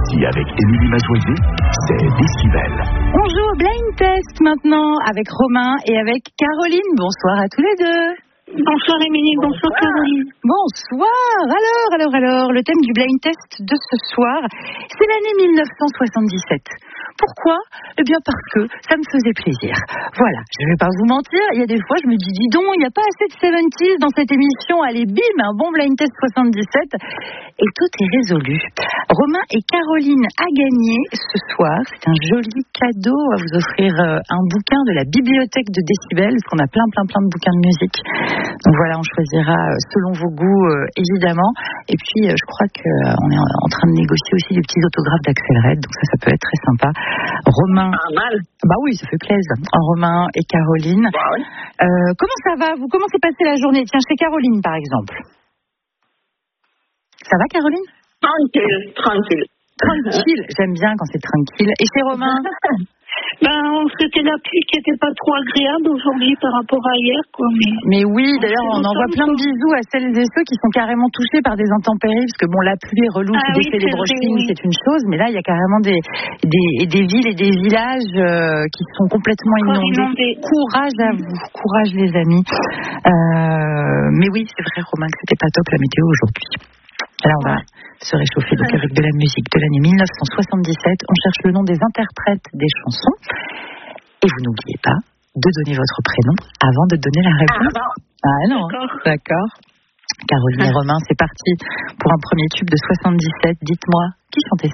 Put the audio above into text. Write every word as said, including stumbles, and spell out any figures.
midi avec Émilie Mazoyer, c'est Décibel. On joue au blind test maintenant avec Romain et avec Caroline. Bonsoir à tous les deux. Bonsoir Émilie, bonsoir, bonsoir Caroline. Bonsoir. Alors, alors, alors, le thème du blind test de ce soir, c'est l'année mille neuf cent soixante-dix-sept. Pourquoi ? Eh bien parce que ça me faisait plaisir. Voilà, je ne vais pas vous mentir, il y a des fois je me dis, dis donc, il n'y a pas assez de soixante-dix dans cette émission. Allez, bim, un bon blind test soixante-dix-sept. Et tout est résolu. Romain et Caroline a gagné ce soir. C'est un joli cadeau à vous offrir, euh, un bouquin de la bibliothèque de Décibel, parce qu'on a plein, plein, plein de bouquins de musique. Donc voilà, on choisira selon vos goûts, euh, évidemment. Et puis, euh, je crois qu'on est en train de négocier aussi des petits autographes d'Axel Red, donc ça, ça peut être très sympa. Romain. Pas mal. Bah oui, ça fait plaisir. Romain et Caroline. Bah oui. Euh, comment ça va ? Vous, comment s'est passée la journée ? Tiens, chez Caroline, par exemple. Ça va, Caroline ? Tranquille, tranquille. Tranquille. J'aime bien quand c'est tranquille. Et chez Romain ? Ben, c'était la pluie qui n'était pas trop agréable aujourd'hui par rapport à hier, quoi. Mais, mais oui, d'ailleurs, on envoie plein de bisous à celles et ceux qui sont carrément touchés par des intempéries, parce que bon, la pluie est relou, ah, c'est oui, des c'est brochines, oui. c'est une chose, mais là, il y a carrément des, des, des villes et des villages euh, qui sont complètement inondés. inondés. Courage à vous, courage les amis. Euh, mais oui, c'est vrai, Romain, que c'était pas top la météo aujourd'hui. Alors, on va se réchauffer donc avec de la musique de l'année mille neuf cent soixante-dix-sept. On cherche le nom des interprètes des chansons. Et vous n'oubliez pas de donner votre prénom avant de donner la réponse. Ah, ah non, d'accord. d'accord. Caroline et Romain, c'est parti pour un premier tube de soixante-dix-sept. Dites-moi, qui chantait ça ?